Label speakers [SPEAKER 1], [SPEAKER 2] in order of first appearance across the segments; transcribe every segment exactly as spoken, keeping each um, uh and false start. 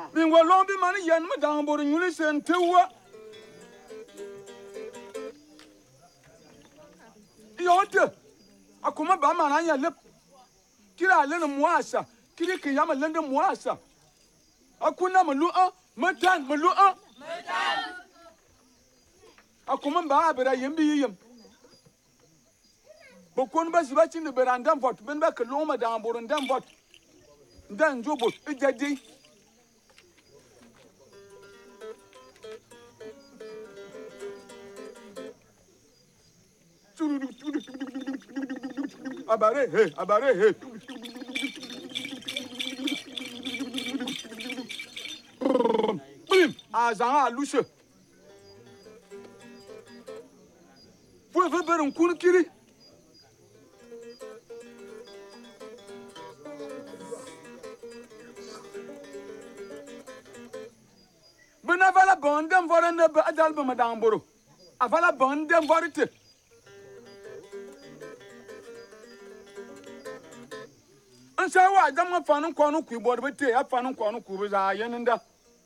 [SPEAKER 1] Bingwa lombi mani yan ma damboro nyuli sen tewa. Yote. Akuma ba mana ya lep. Kira lena muasa. Kiri ke yama lenda muasa. Akuna malu'a matan malu'a. Matan. Akuma ba abera yembi yem. Bokon ba ziba chin de berandam vot ben ba ke loma damboro ndam vot. Ndan jobo ejadi. Abare he, abare he. Bim, azanga alushe. Vous avez besoin d'un coup de kiri. Ben avala bondem vora ne ba adal ba madamboro. Avala bondem vorite. Ansa wa dama fanu kwanu ku bodo bete ya fanu kwanu ku za yenenda.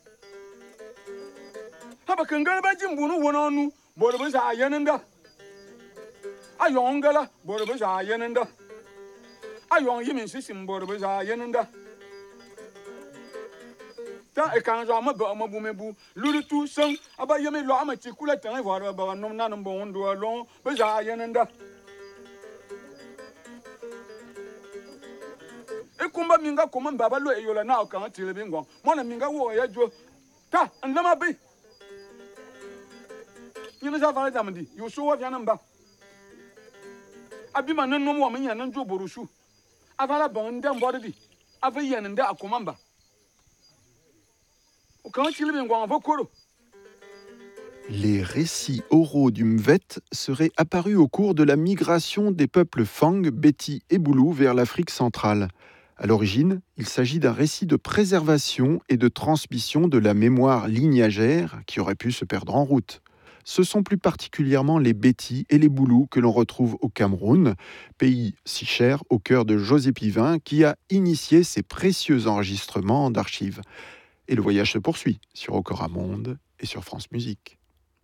[SPEAKER 1] Haba kangala ba jimbunu wononu bodo za yenenda. Ayongala bodo za yenenda. Ayong yimin sisim bodo za yenenda. Ta e kan zo ma ba ma bu me bu lulu tu sang aba yemi lo ama ti kula tan vora ba nom nan bon do lo ba za yenenda. Kumba minga kuma baba lo eyola na o kan tile bingo mona minga wo ya jo ta ndama bi nyina za fara zamdi yo so wa fiana mba abima nan no mo menya nan jo borushu afala bon ndem boddi afa yen nda akuma mba o kan tile bingo en vokoro.
[SPEAKER 2] Les récits oraux du Mvet seraient apparus au cours de la migration des peuples Fang, Beti et Boulou vers l'Afrique centrale. À l'origine, il s'agit d'un récit de préservation et de transmission de la mémoire lignagère qui aurait pu se perdre en route. Ce sont plus particulièrement les Beti et les Boulous que l'on retrouve au Cameroun, pays si cher au cœur de José Pivin qui a initié ces précieux enregistrements d'archives. Et le voyage se poursuit sur Okora Monde et sur France Musique.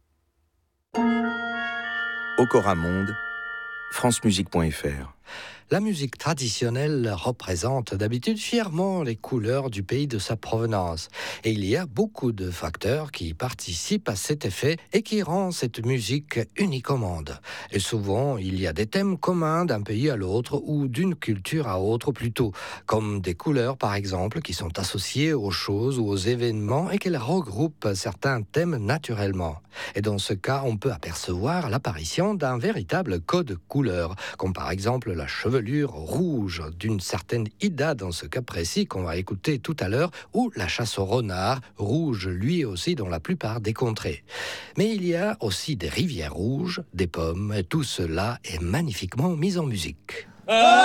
[SPEAKER 3] Okora Monde, francemusique point f r.
[SPEAKER 4] La musique traditionnelle représente d'habitude fièrement les couleurs du pays de sa provenance. Et il y a beaucoup de facteurs qui participent à cet effet et qui rendent cette musique unique au monde. Et souvent, il y a des thèmes communs d'un pays à l'autre ou d'une culture à autre plutôt, comme des couleurs par exemple qui sont associées aux choses ou aux événements et qu'elles regroupent certains thèmes naturellement. Et dans ce cas, on peut apercevoir l'apparition d'un véritable code couleur, comme par exemple la chevelure rouge d'une certaine Ida dans ce cas précis qu'on va écouter tout à l'heure, ou la chasse au renard, rouge lui aussi dans la plupart des contrées. Mais il y a aussi des rivières rouges, des pommes, et tout cela est magnifiquement mis en musique.